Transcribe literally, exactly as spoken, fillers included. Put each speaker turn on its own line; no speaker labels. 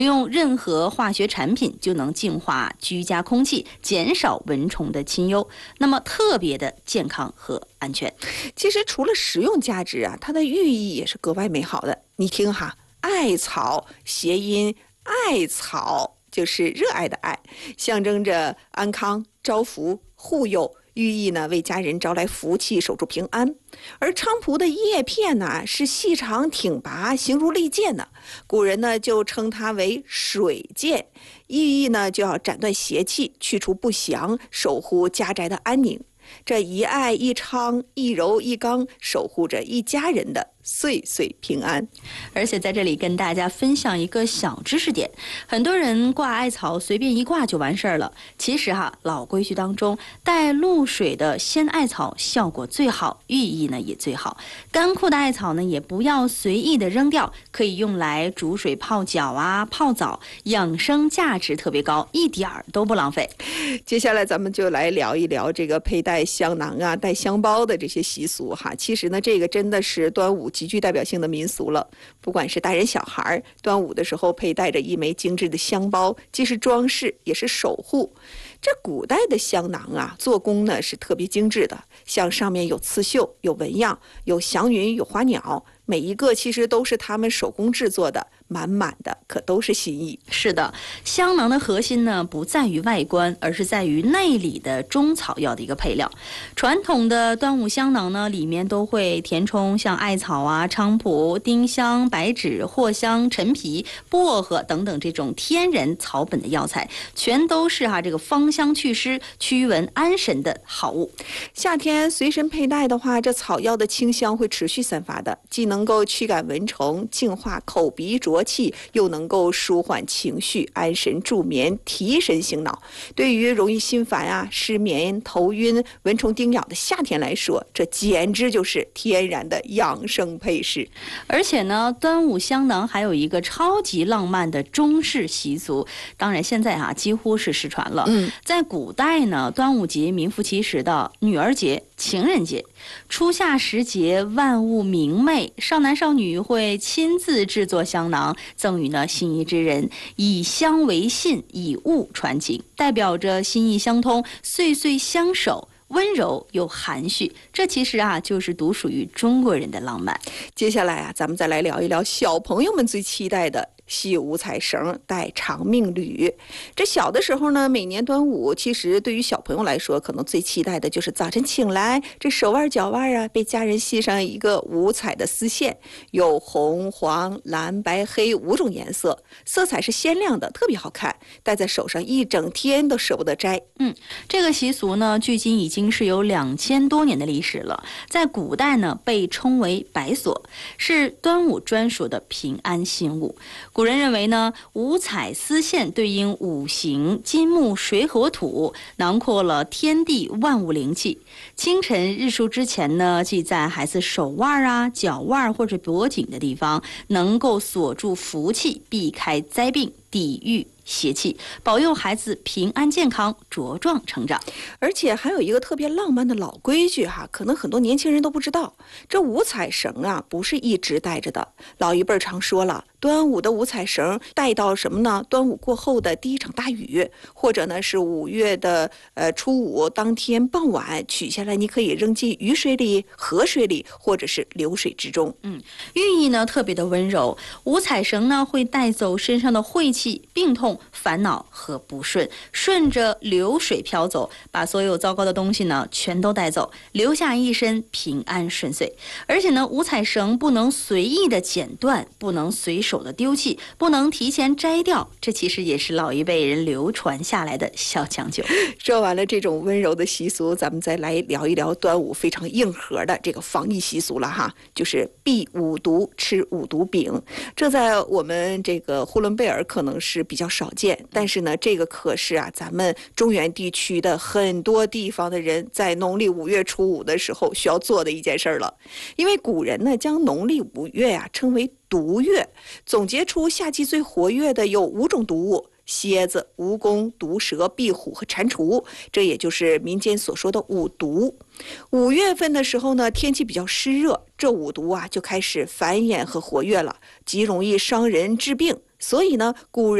用任何化学产品就能净化居家空气，减少蚊虫的侵忧，那么特别的健康和安全。
其实除了实用价值啊，它的寓意也是格外美好的。你听哈，艾草谐音艾草，就是热爱的爱，象征着安康、招福、护佑，寓意呢为家人招来福气，守住平安。而菖蒲的叶片呢是细长挺拔，形如利剑的，古人呢就称它为水剑，寓意呢就要斩断邪气，去除不祥，守护家宅的安宁。这一爱一昌一柔一刚，守护着一家人的岁岁平安。
而且在这里跟大家分享一个小知识点，很多人挂艾草随便一挂就完事儿了，其实哈，老规矩当中，带露水的鲜艾草效果最好，寓意呢也最好。干枯的艾草呢也不要随意的扔掉，可以用来煮水泡脚啊、泡澡，养生价值特别高，一点儿都不浪费。
接下来咱们就来聊一聊这个佩戴香囊啊、带香包的这些习俗哈。其实呢，这个真的是端午极具代表性的民俗了。不管是大人小孩，端午的时候佩戴着一枚精致的香包，既是装饰，也是守护。这古代的香囊啊，做工呢是特别精致的，像上面有刺绣、有纹样、有祥云、有花鸟，每一个其实都是他们手工制作的，满满的可都是心意。
是的，香囊的核心呢不在于外观，而是在于内里的中草药的一个配料。传统的端午香囊呢，里面都会填充像艾草啊、菖蒲、丁香、白芷、藿香、陈皮、薄荷等等这种天然草本的药材，全都是哈、啊、这个芳香祛湿、驱蚊安神的好物。
夏天随身佩戴的话，这草药的清香会持续散发的，既能够驱赶蚊虫、净化口鼻浊气，又能够舒缓情绪、安神助眠、提神醒脑。对于容易心烦啊、失眠、头晕、蚊虫叮咬的夏天来说，这简直就是天然的养生配饰。
而且呢，端午香囊还有一个超级浪漫的中式习俗，当然现在啊几乎是失传了。
嗯，
在古代呢，端午节名副其实的女儿节、情人节，初夏时节万物明媚，少男少女会亲自制作香囊，赠予呢心仪之人，以香为信，以物传情，代表着心意相通，岁岁相守，温柔又含蓄。这其实啊就是独属于中国人的浪漫。
接下来啊，咱们再来聊一聊小朋友们最期待的系五彩绳、戴长命缕。这小的时候呢，每年端午，其实对于小朋友来说，可能最期待的就是早晨醒来，这手腕脚腕啊，被家人系上一个五彩的丝线，有红、黄、蓝、白、黑五种颜色，色彩是鲜亮的，特别好看，戴在手上一整天都舍不得摘。
嗯，这个习俗呢，距今已经是有两千多年的历史了。在古代呢，被称为白锁，是端午专属的平安信物。古人认为呢，五彩丝线对应五行金木水火土，囊括了天地万物灵气。清晨日出之前呢，系在孩子手腕啊、脚腕或者脖颈的地方，能够锁住福气，避开灾病，抵御邪气，保佑孩子平安健康、茁壮成长。
而且还有一个特别浪漫的老规矩哈，可能很多年轻人都不知道，这五彩绳啊不是一直戴着的。老一辈常说了，端午的五彩绳带到什么呢？端午过后的第一场大雨，或者呢是五月的呃初五当天傍晚取下来，你可以扔进雨水里、河水里，或者是流水之中。
嗯，寓意呢特别的温柔。五彩绳呢会带走身上的晦气、病痛、烦恼和不顺，顺着流水飘走，把所有糟糕的东西呢全都带走，留下一身平安顺遂。而且呢，五彩绳不能随意的剪断，不能随手的丢弃，不能提前摘掉，这其实也是老一辈人流传下来的小讲究。
说完了这种温柔的习俗，咱们再来聊一聊端午非常硬核的这个防疫习俗了哈，就是避五毒，吃五毒饼。这在我们这个呼伦贝尔可能是比较少见，但是呢，这个可是啊，咱们中原地区的很多地方的人在农历五月初五的时候需要做的一件事了。因为古人呢，将农历五月啊称为毒月，总结出夏季最活跃的有五种毒物。 蝎子、蜈蚣、毒蛇、壁虎和蟾蜍，这也就是民间所说的五毒。五月份的时候呢，天气比较湿热，这五毒啊就开始繁衍和活跃了，极容易伤人致病。所以呢，古人